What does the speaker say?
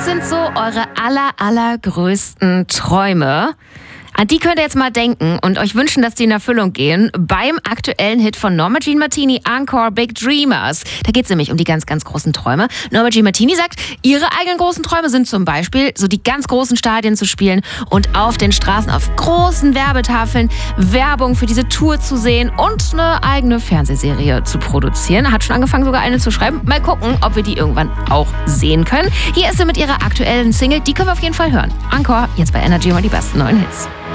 sind so eure allergrößten Träume? An die könnt ihr jetzt mal denken und euch wünschen, dass die in Erfüllung gehen beim aktuellen Hit von Norma Jean Martini, Encore Big Dreamers. Da geht es nämlich um die ganz großen Träume. Norma Jean Martini sagt, ihre eigenen großen Träume sind zum Beispiel, so die ganz großen Stadien zu spielen und auf den Straßen auf großen Werbetafeln Werbung für diese Tour zu sehen und eine eigene Fernsehserie zu produzieren. Hat schon angefangen, sogar eine zu schreiben. Mal gucken, ob wir die irgendwann auch sehen können. Hier ist sie mit ihrer aktuellen Single. Die können wir auf jeden Fall hören. Encore, jetzt bei Energy, mal die besten neuen Hits.